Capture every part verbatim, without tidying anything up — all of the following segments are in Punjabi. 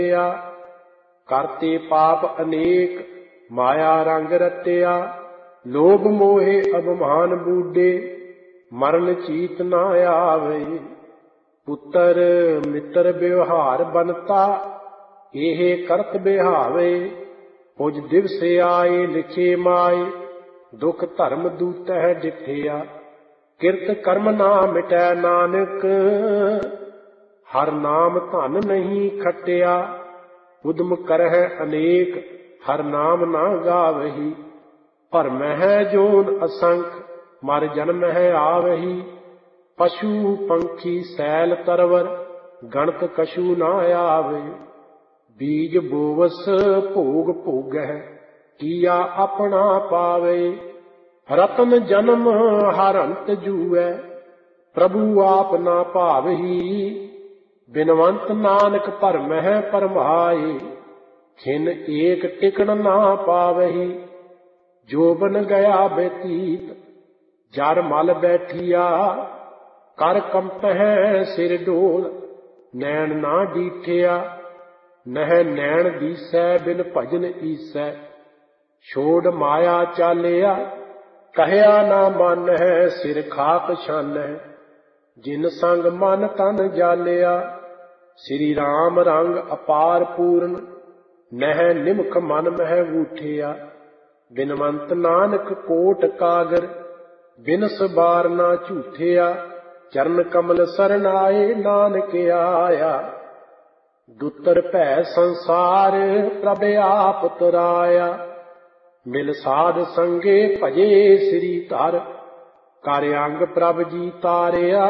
ਕਰਤੇ ਪਾਪ ਅਨੇਕ ਮਾਇਆ ਰੰਗ ਰਤਿਆ। ਲੋਭ ਮੋਹੇ ਅਭਿਮਾਨ ਬੂਡੇ ਮਰਨ ਚੀਤ ਨਾ ਆਵੇ। ਪੁੱਤਰ ਮਿੱਤਰ ਵਿਵਹਾਰ ਬਨਤਾ ਇਹ ਕਰਤ ਬਿਹਾਵੇ। ਪੁਜ ਦਿਵਸ ਆਏ ਲਿਖੇ ਮਾਏ ਦੁਖ ਧਰਮ ਦੂਤਹਿ ਡਿਠਿਆ। ਕਿਰਤ ਕਰਮ ਨਾ ਮਿਟੈ ਨਾਨਕ ਹਰ ਨਾਮ ਧਨ ਨਹੀਂ ਖਟਿਆ। ਉਦਮ ਕਰਹਿ ਅਨੇਕ ਹਰ ਨਾਮ ਨਾ ਗਾਵਹੀ। ਭਰਮਹਿ ਜੋਨ ਅਸੰਖ ਮਰ ਜਨਮਹਿ ਆਵਹੀ। ਪਸ਼ੂ ਪੰਖੀ ਸੈਲ ਤਰਵਰ ਗਣਤ ਕਛੂ ਨਾ ਆਵੇ। ਬੀਜ ਬੋਵਸ ਭੋਗ ਭੋਗਹਿ ਕੀਆ ਆਪਣਾ ਪਾਵੇ। ਰਤਨ ਜਨਮ ਹਰ ਅੰਤ ਜੂਐ ਪ੍ਰਭੂ ਆਪ ਨਾ ਭਾਵਹੀ। ਬਿਨਵੰਤ ਨਾਨਕ ਭਰਮਹਿ ਭਰਮਾਏ ਖਿਨ ਏਕ ਟਿਕਣ ਨਾ ਪਾਵਹੀ। ਜੋਬਨ ਗਿਆ ਬੈਤੀਤ ਜਰ ਮਲ ਬੈਠੀਆ। ਕਰ ਕੰਪਹਿ ਸਿਰ ਡੋਲ ਨੈਣ ਨਾ ਡੀਠਿਆ। ਨਹਿ ਨੈਣ ਦੀਸੈ ਬਿਨ ਭਜਨ ਈਸੈ। ਛੋੜ ਮਾਇਆ ਚਾਲਿਆ ਕਹਿਆ ਨਾ ਮਨ ਹੈ। ਸਿਰ ਖਾਕ ਛਾਨੈ ਜਿਨ ਸੰਗ ਮਨ ਤਨ ਜਾਲਿਆ। ਸ੍ਰੀ ਰਾਮ ਰੰਗ ਅਪਾਰ ਪੂਰਨ ਨਹਿ ਨਿਮਖ ਮਨ ਮਹਿ ਬੂਠਿਆ। ਬਿਨਵੰਤ ਨਾਨਕ ਕੋਟ ਕਾਗਰ ਬਿਨਸ ਬਾਰ ਨਾ ਝੂਠਿਆ। ਚਰਨ ਕਮਲ ਸਰਣ ਆਏ ਨਾਨਕ ਆਇਆ। ਦੁੱਤਰ ਭੈ ਸੰਸਾਰ ਪ੍ਰਭ ਆਪ ਤਰਾਇਆ। ਮਿਲ ਸਾਧ ਸੰਗੇ ਭਜੇ ਸ੍ਰੀ ਧਰ ਕਰ ਅੰਗ ਪ੍ਰਭ ਜੀ ਤਾਰਿਆ।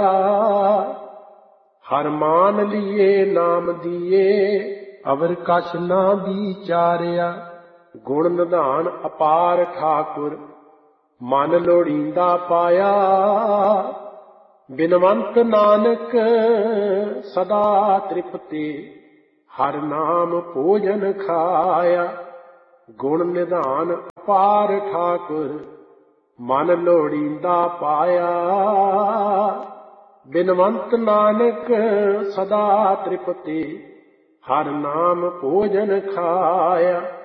ਹਰ ਮਾਨ ਲੀਏ ਨਾਮ ਦੀਏ ਅਵਰ ਕਛ ਨਾ ਵਿਚਾਰਿਆ। ਗੁਣ ਨਿਧਾਨ ਅਪਾਰ ਠਾਕੁਰ ਮਨ ਲੋੜੀਂਦਾ ਪਾਇਆ। ਬਿਨਵੰਤ ਨਾਨਕ ਸਦਾ ਤ੍ਰਿਪਤੇ ਹਰ ਨਾਮ ਭੋਜਨ ਖਾਇਆ। ਗੁਣ ਨਿਧਾਨ ਅਪਾਰ ਠਾਕੁਰ ਮਨ ਲੋੜੀਂਦਾ ਪਾਇਆ। ਬਿਨਵੰਤ ਨਾਨਕ ਸਦਾ ਤ੍ਰਿਪਤੇ ਹਰ ਨਾਮ ਭੋਜਨ ਖਾਇਆ।